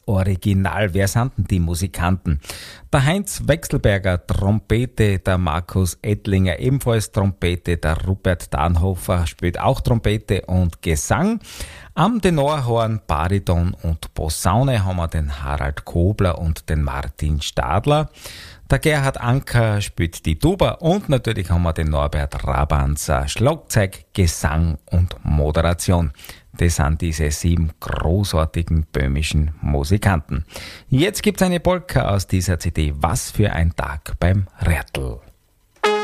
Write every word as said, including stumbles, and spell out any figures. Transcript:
Original. Wer sind denn die Musikanten? Der Heinz Wechselberger, Trompete, der Markus Ettlinger, ebenfalls Trompete, der Rupert Dannhofer spielt auch Trompete und Gesang. Am Tenorhorn, Bariton und Posaune haben wir den Harald Kobler und den Martin Stadler. Der Gerhard Anker spielt die Tuba und natürlich haben wir den Norbert Rabanzer, Schlagzeug, Gesang und Moderation. Das sind diese sieben großartigen böhmischen Musikanten. Jetzt gibt's eine Polka aus dieser C D. Was für ein Tag beim Rärtl.